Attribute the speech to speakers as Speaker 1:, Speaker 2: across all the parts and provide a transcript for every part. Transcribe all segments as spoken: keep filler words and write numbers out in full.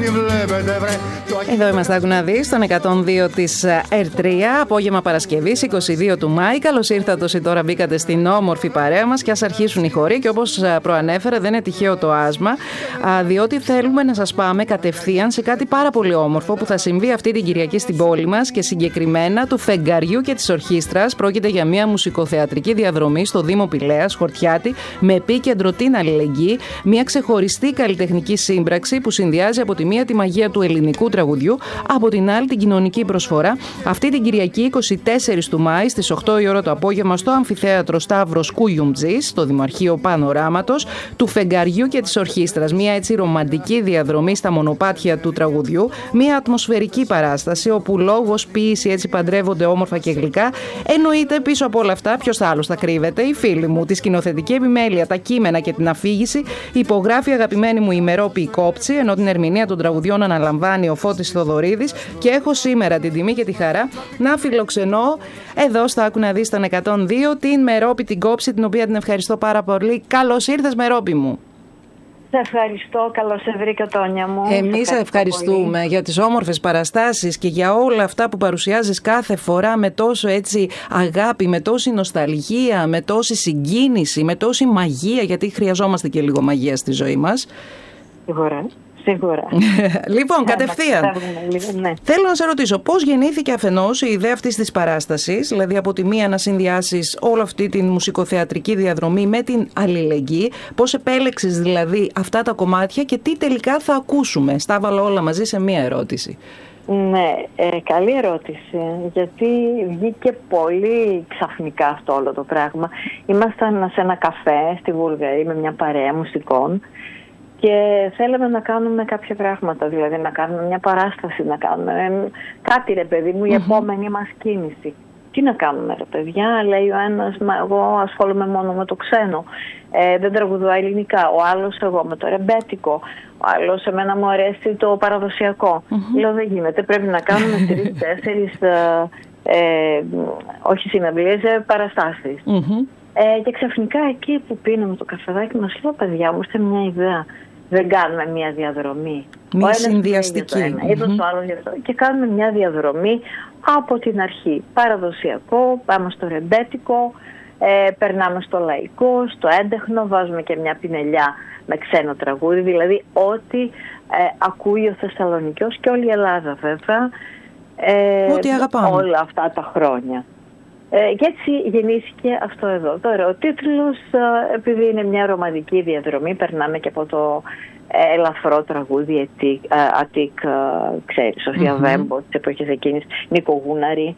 Speaker 1: Εδώ είμαστε, άκου να δεις, στον εκατόν δύο της Ερ τρία, απόγευμα Παρασκευής, είκοσι δύο του Μάη. Καλώς ήρθατε όσοι τώρα μπήκατε στην όμορφη παρέα μας και ας αρχίσουν οι χοροί. Και όπως προανέφερα, δεν είναι τυχαίο το άσμα, διότι θέλουμε να σας πάμε κατευθείαν σε κάτι πάρα πολύ όμορφο που θα συμβεί αυτή την Κυριακή στην πόλη μας και συγκεκριμένα του Φεγγαριού και της Ορχήστρας. Πρόκειται για μια μουσικοθεατρική διαδρομή στο Δήμο Πηλαίας, Χορτιάτη, με επίκεντρο την αλληλεγγύη. Μια ξεχωριστή καλλιτεχνική σύμπραξη που συνδυάζει από τη μία τη μαγεία του ελληνικού τραγουδιού, από την άλλη την κοινωνική προσφορά. Αυτή την Κυριακή είκοσι τέσσερις του Μάη στις οκτώ η ώρα το απόγευμα στο Αμφιθέατρο Σταύρος Κουιουμτζής, στο Δημαρχείο Πανοράματος, του Φεγγαριού και της Ορχήστρας. Μια έτσι ρομαντική διαδρομή στα μονοπάτια του τραγουδιού, μια ατμοσφαιρική παράσταση όπου λόγος, ποίηση έτσι παντρεύονται όμορφα και γλυκά. Εννοείται πίσω από όλα αυτά ποιος άλλος θα κρύβεται? Οι φίλοι μου, τη σκηνοθετική επιμέλεια, τα κείμενα και την αφήγηση υπογράφει η αγαπημένη μου η Μερόπη Κόψη, ενώ την ερμηνεία των τραγουδιών αναλαμβάνει ο Φώτης Θοδωρίδης. Και έχω σήμερα την τιμή και τη χαρά να φιλοξενώ εδώ στο Άκου να δεις τον εκατόν δύο την Μερόπη την Κόψη, την οποία την ευχαριστώ πάρα πολύ. Καλώς ήρθες, Μερόπη μου.
Speaker 2: Σε ευχαριστώ, καλώς σε βρήκα, Τόνια μου.
Speaker 1: Εμείς σε ευχαριστούμε πολύ για τις όμορφες παραστάσεις και για όλα αυτά που παρουσιάζεις κάθε φορά με τόσο έτσι αγάπη, με τόση νοσταλγία, με τόση συγκίνηση, με τόση μαγεία, γιατί χρειαζόμαστε και λίγο μαγεία στη ζωή μας.
Speaker 2: Σίγουρα. Σίγουρα.
Speaker 1: Λοιπόν, κατευθείαν.
Speaker 2: Ναι.
Speaker 1: Θέλω να σε ρωτήσω, πώς γεννήθηκε αφενός η ιδέα αυτής της παράστασης, δηλαδή από τη μία να συνδυάσεις όλη αυτή την μουσικοθεατρική διαδρομή με την αλληλεγγύη, πώς επέλεξες δηλαδή αυτά τα κομμάτια και τι τελικά θα ακούσουμε? Στα έβαλα όλα μαζί σε μία ερώτηση.
Speaker 2: Ναι, ε, καλή ερώτηση, γιατί βγήκε πολύ ξαφνικά αυτό όλο το πράγμα. Ήμασταν σε ένα καφέ στη Βουλγαρία με μια παρέα μουσικών και θέλαμε να κάνουμε κάποια πράγματα, δηλαδή να κάνουμε μια παράσταση, να κάνουμε κάτι, ρε παιδί μου, η mm-hmm. επόμενη μας κίνηση. Τι να κάνουμε, ρε παιδιά? Λέει ο ένας, μα εγώ ασχολούμαι μόνο με το ξένο, ε, δεν τραγουδώ ελληνικά. Ο άλλος, εγώ με το ρεμπέτικο. Ο άλλος, εμένα μου αρέσει το παραδοσιακό. Mm-hmm. Λέω, δεν γίνεται, πρέπει να κάνουμε τρεις, τέσσερις, ε, ε, όχι συναυλίες, ε, παραστάσεις. Mm-hmm. Ε, και ξαφνικά εκεί που πίναμε το καφεδάκι μας, λέω, παιδιά μου, είστε μια ιδέα. Δεν κάνουμε μια διαδρομή.
Speaker 1: Μια συνδυαστική.
Speaker 2: Mm-hmm. Το άλλο για το. Και κάνουμε μια διαδρομή από την αρχή. Παραδοσιακό, πάμε στο ρεμπέτικο, ε, περνάμε στο λαϊκό, στο έντεχνο, βάζουμε και μια πινελιά με ξένο τραγούδι. Δηλαδή ό,τι ε, ακούει ο Θεσσαλονικιός και όλη η Ελλάδα βέβαια. Ε,
Speaker 1: ό,τι αγαπάμε.
Speaker 2: Όλα αυτά τα χρόνια. Ε, και έτσι γεννήθηκε αυτό εδώ. Τώρα ο τίτλος, ε, επειδή είναι μια ρομαντική διαδρομή, περνάμε και από το ε, ελαφρό τραγούδι Αττικ, ε, Αττικ ε, ξέρεις, Σοφία mm-hmm. Βέμπο, τις εποχές εκείνης, Νίκο Γούναρη.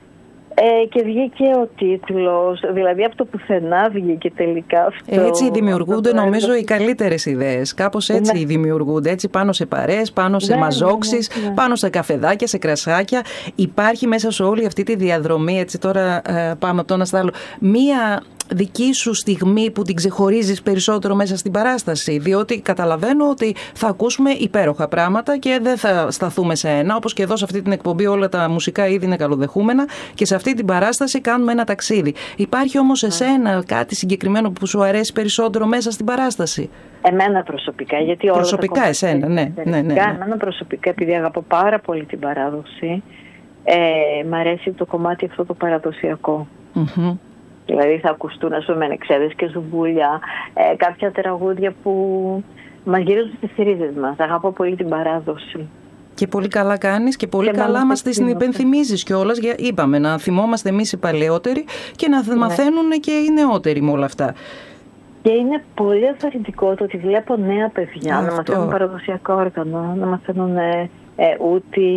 Speaker 2: Ε, και βγήκε ο τίτλος, δηλαδή από το πουθενά βγήκε τελικά αυτό.
Speaker 1: Έτσι δημιουργούνται αυτό, νομίζω οι καλύτερες ιδέες. Κάπως έτσι ναι. δημιουργούνται, έτσι πάνω σε παρέες, πάνω σε ναι, μαζόξεις, ναι, ναι. πάνω σε καφεδάκια, σε κρασάκια. Υπάρχει μέσα σε όλη αυτή τη διαδρομή, έτσι τώρα ε, πάμε από το ένα στο άλλο, μία δική σου στιγμή που την ξεχωρίζεις περισσότερο μέσα στην παράσταση? Διότι καταλαβαίνω ότι θα ακούσουμε υπέροχα πράγματα και δεν θα σταθούμε σε ένα, όπως και εδώ σε αυτή την εκπομπή όλα τα μουσικά είδη είναι καλοδεχούμενα και σε αυτή την παράσταση κάνουμε ένα ταξίδι. Υπάρχει όμως εσένα κάτι συγκεκριμένο που σου αρέσει περισσότερο μέσα στην παράσταση?
Speaker 2: Εμένα προσωπικά, γιατί όλα
Speaker 1: προσωπικά
Speaker 2: τα
Speaker 1: εσένα, ναι, ναι, ναι, ναι.
Speaker 2: Εμένα προσωπικά, επειδή αγαπώ πάρα πολύ την παράδοση, ε, μ' αρέσει το κομμάτι αυτό το παραδοσιακό. Mm-hmm. Δηλαδή θα ακουστούν, ας πούμε, εξέδες και ζουμπούλια, ε, κάποια τραγούδια που μας γυρίζουν στις ρίζες μας. Αγαπώ πολύ την παράδοση.
Speaker 1: Και πολύ καλά κάνεις και πολύ και καλά μας τις υπενθυμίζεις κιόλας. Είπαμε να θυμόμαστε εμείς οι παλαιότεροι και να ναι. μαθαίνουν και οι νεότεροι με όλα αυτά.
Speaker 2: Και είναι πολύ αυθαρρυντικό το ότι βλέπω νέα παιδιά αυτό. Να μαθαίνουν παραδοσιακό όργανο, να μαθαίνουν ε, ε, ούτι,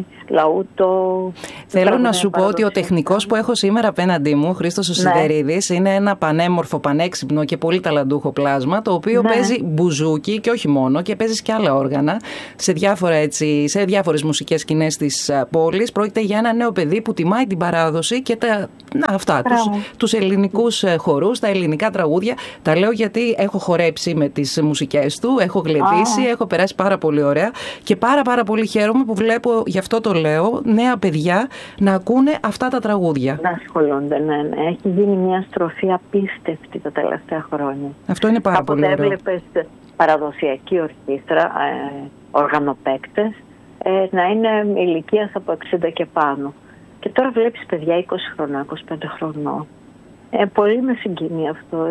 Speaker 2: λαούτο.
Speaker 1: Θέλω να σου πω ότι ο τεχνικός που έχω σήμερα απέναντί μου, ο Χρήστος ο Σιδερίδης, ναι. είναι ένα πανέμορφο, πανέξυπνο και πολύ ταλαντούχο πλάσμα, το οποίο ναι. παίζει μπουζούκι και όχι μόνο, και παίζει και άλλα όργανα σε, διάφορα, έτσι, σε διάφορες μουσικές σκηνές της πόλης. Πρόκειται για ένα νέο παιδί που τιμάει την παράδοση και τα, να, αυτά, τους, τους ελληνικούς χορούς, τα ελληνικά τραγούδια. Τα λέω γιατί έχω χορέψει με τις μουσικές του, έχω γλεντήσει, έχω περάσει πάρα πολύ ωραία και πάρα πάρα πολύ χαίρομαι που βλέπω, γι' αυτό το λέω, νέα παιδιά να ακούνε αυτά τα τραγούδια.
Speaker 2: Να ασχολούνται, ναι, ναι. Έχει γίνει μια στροφή απίστευτη τα τελευταία χρόνια.
Speaker 1: Αυτό είναι πάρα
Speaker 2: Κάποτε
Speaker 1: πολύ ωραίο.
Speaker 2: Έβλεπες παραδοσιακή ορχήστρα, ε, οργανοπαίκτες, ε, να είναι ηλικίας από εξήντα και πάνω. Και τώρα βλέπεις παιδιά είκοσι χρονών, είκοσι πέντε χρονών. Ε, πολύ με συγκινεί αυτό.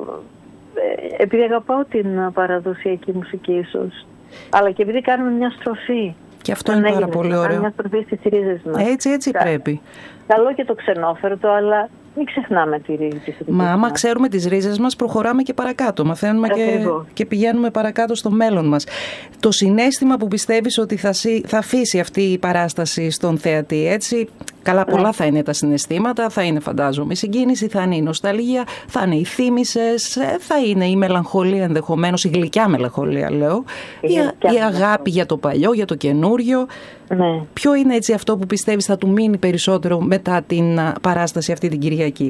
Speaker 2: Ε, επειδή αγαπάω την παραδοσιακή μουσική ίσως, αλλά και επειδή κάνουμε μια στροφή.
Speaker 1: Και αυτό είναι πάρα πολύ ωραίο.
Speaker 2: Μια στροφή στις ρίζες μας.
Speaker 1: Έτσι, έτσι Κα... πρέπει.
Speaker 2: Καλό και το ξενόφερτο, αλλά μην ξεχνάμε τη ρίζη της ρίζες.
Speaker 1: Μα άμα ξέρουμε τις ρίζες μας, προχωράμε και παρακάτω. Μαθαίνουμε και, και πηγαίνουμε παρακάτω στο μέλλον μας. Το συναίσθημα που πιστεύεις ότι θα, θα αφήσει αυτή η παράσταση στον θεατή, έτσι. Καλά, πολλά ναι. θα είναι τα συναισθήματα, θα είναι φαντάζομαι η συγκίνηση, θα είναι η νοσταλγία, θα είναι οι θύμησες, θα είναι η μελαγχολία ενδεχομένως, η γλυκιά μελαγχολία λέω, η, η, η αγάπη για το παλιό, για το καινούριο. Ναι. Ποιο είναι έτσι αυτό που πιστεύεις θα του μείνει περισσότερο μετά την παράσταση αυτή την Κυριακή?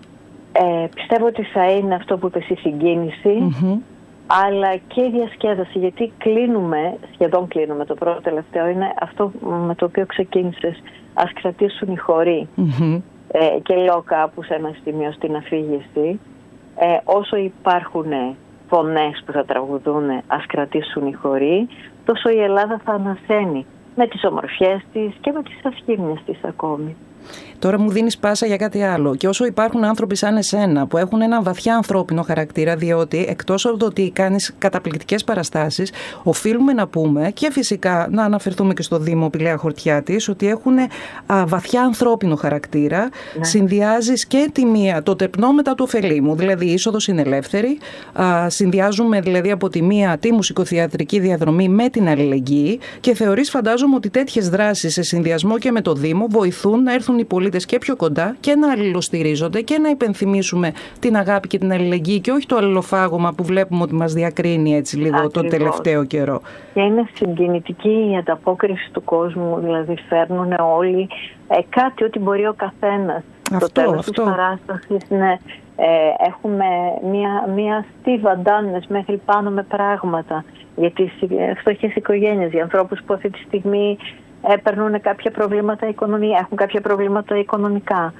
Speaker 2: Ε, πιστεύω ότι θα είναι αυτό που είπες, η συγκίνηση, mm-hmm. αλλά και η διασκέδαση, γιατί κλείνουμε, σχεδόν κλείνουμε, το πρώτο τελευταίο είναι αυτό με το οποίο ξεκίνησες, ας κρατήσουν οι χοροί. Mm-hmm. Ε, και λέω κάπου σε ένα σημείο στην αφήγηση, ε, όσο υπάρχουν φωνές που θα τραγουδούν, ας κρατήσουν οι χοροί, τόσο η Ελλάδα θα ανασένει με τις ομορφιές της και με τις ασχήμιες της ακόμη.
Speaker 1: Τώρα μου δίνεις πάσα για κάτι άλλο. Και όσο υπάρχουν άνθρωποι σαν εσένα που έχουν ένα βαθιά ανθρώπινο χαρακτήρα, διότι εκτός από το ότι κάνεις καταπληκτικές παραστάσεις, οφείλουμε να πούμε και φυσικά να αναφερθούμε και στο Δήμο Πηλαία Χορτιάτης ότι έχουν α, βαθιά ανθρώπινο χαρακτήρα. Ναι. Συνδυάζεις και τη μία, το τεπνό μετά το ωφελήμου, δηλαδή η είσοδος είναι ελεύθερη. Α, συνδυάζουμε δηλαδή από τη μία τη μουσικοθεατρική διαδρομή με την αλληλεγγύη και θεωρείς, φαντάζομαι, ότι τέτοιες δράσεις σε συνδυασμό και με το Δήμο βοηθούν να έρθουν οι πολίτες και πιο κοντά και να αλληλοστηρίζονται και να υπενθυμίσουμε την αγάπη και την αλληλεγγύη και όχι το αλληλοφάγωμα που βλέπουμε ότι μας διακρίνει έτσι λίγο Ακριβώς. το τελευταίο καιρό.
Speaker 2: Και είναι συγκινητική η ανταπόκριση του κόσμου, δηλαδή φέρνουν όλοι ε, κάτι ό,τι μπορεί ο καθένας.
Speaker 1: Αυτό,
Speaker 2: το τέλος
Speaker 1: αυτό.
Speaker 2: της παράστασης ναι, ε, έχουμε μία, μία στίβα ντάνες μέχρι πάνω με πράγματα για τις φτωχές οικογένειες, για ανθρώπους που αυτή τη στιγμή παίρνουν κάποια προβλήματα οικονομικά, έχουν κάποια προβλήματα οικονομικά.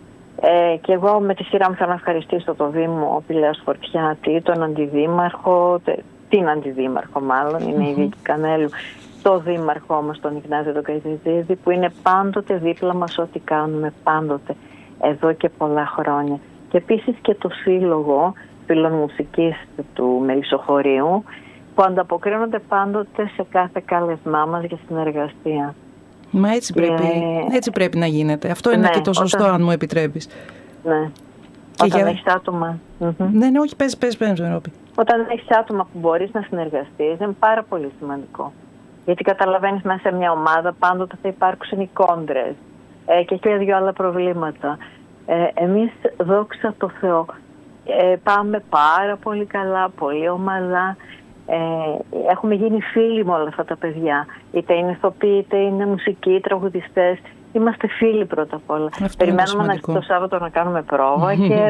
Speaker 2: Ε, και εγώ με τη σειρά μου θέλω να ευχαριστήσω το Δήμο Πηλαίας Χορτιάτη, τον Αντιδήμαρχο, την Αντιδήμαρχο μάλλον, είναι mm-hmm. η Βίκη Κανέλου, το Δήμαρχο όμως τον Ιγνάζιο τον Καϊτζηδίδη, που είναι πάντοτε δίπλα μας ό,τι κάνουμε, πάντοτε, εδώ και πολλά χρόνια. Και επίσης και το Σύλλογο Φίλων Μουσικής του Μελισσοχωρίου, που ανταποκρίνονται πάντοτε σε κάθε κάλεσμά μας για συνεργασία.
Speaker 1: Μα έτσι πρέπει, και... έτσι πρέπει να γίνεται. Αυτό είναι ναι, και το σωστό, όταν... αν μου επιτρέπεις.
Speaker 2: Ναι. Και όταν για... έχεις άτομα...
Speaker 1: Ναι, ναι, όχι, πες, πες, πες, Ευρώπη.
Speaker 2: Όταν έχεις άτομα που μπορείς να συνεργαστείς, είναι πάρα πολύ σημαντικό. Γιατί καταλαβαίνεις μέσα σε μια ομάδα πάντοτε θα υπάρξουν οι κόντρες ε, και χίλια δυο άλλα προβλήματα. Ε, εμείς, δόξα τω Θεώ, ε, πάμε πάρα πολύ καλά, πολύ ομαλά. Ε, έχουμε γίνει φίλοι με όλα αυτά τα παιδιά, είτε είναι ηθοποιοί, είτε είναι μουσικοί, τραγουδιστές. Είμαστε φίλοι πρώτα απ' όλα. Αυτό περιμένουμε να το Σάββατο να κάνουμε πρόβα και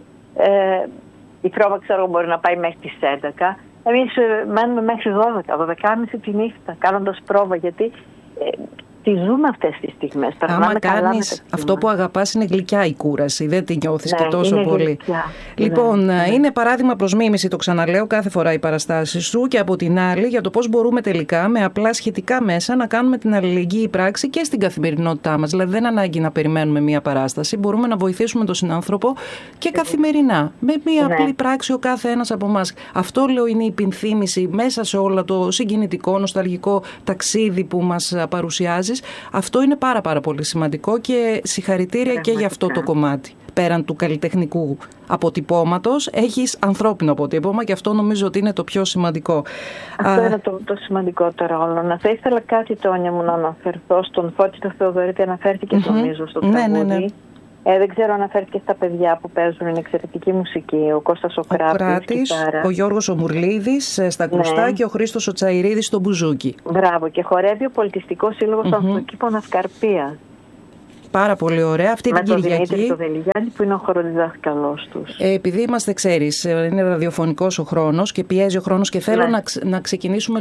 Speaker 2: ε, η πρόβα ξέρω μπορεί να πάει μέχρι τις έντεκα. Εμείς ε, μένουμε μέχρι δώδεκα, δώδεκα και μισή τη νύχτα κάνοντας πρόβα, γιατί ε, τη ζούμε αυτές τις στιγμές.
Speaker 1: Άμα κάνεις αυτό που αγαπάς, είναι γλυκιά η κούραση, δεν τη νιώθεις ναι, και τόσο
Speaker 2: είναι
Speaker 1: πολύ.
Speaker 2: Γλυκιά.
Speaker 1: Λοιπόν,
Speaker 2: ναι,
Speaker 1: είναι
Speaker 2: ναι.
Speaker 1: παράδειγμα προς μίμηση, το ξαναλέω κάθε φορά, οι παραστάσεις σου, και από την άλλη για το πώς μπορούμε τελικά με απλά σχετικά μέσα να κάνουμε την αλληλεγγύη πράξη και στην καθημερινότητά μας. Δηλαδή δεν ανάγκη να περιμένουμε μία παράσταση, μπορούμε να βοηθήσουμε τον συνάνθρωπο και καθημερινά, με μία ναι. απλή πράξη ο κάθε ένας από εμάς. Αυτό λέω είναι η υπενθύμηση μέσα σε όλο το συγκινητικό, νοσταλγικό ταξίδι που μας παρουσιάζεις. Αυτό είναι πάρα πάρα πολύ σημαντικό και συγχαρητήρια και για αυτό το κομμάτι. Πέραν του καλλιτεχνικού αποτυπώματος, έχεις ανθρώπινο αποτύπωμα και αυτό νομίζω ότι είναι το πιο σημαντικό.
Speaker 2: Αυτό Α... είναι το, το σημαντικότερο όλο. Να θα ήθελα κάτι, Τόνια μου, να αναφερθώ στον Φώτη το Θεοδωρήτη, αναφέρθηκε mm-hmm. νομίζω στο τραγούδι. Ναι, ναι, ναι. Ε, δεν ξέρω, αναφέρθηκε στα παιδιά που παίζουν, είναι εξαιρετική μουσική. Ο Κώστας ο, ο Κράτης,
Speaker 1: ο Γιώργος ο Μουρλίδης στα ακουστά ναι. και ο Χρήστος ο Τσαϊρίδης στο μπουζούκι.
Speaker 2: Μπράβο, και χορεύει ο Πολιτιστικός Σύλλογος mm-hmm. Ανθοκήπων Ασκαρπίας.
Speaker 1: Πάρα πολύ ωραία. Αυτή
Speaker 2: με
Speaker 1: την Κυριακή. Με τον
Speaker 2: Δημήτρη τον Δελιγιάννη που είναι ο χοροδιδάσκαλός τους.
Speaker 1: Ε, επειδή είμαστε, ξέρεις, είναι ραδιοφωνικός ο χρόνος και πιέζει ο χρόνος και θέλω ναι. να, να ξεκινήσουμε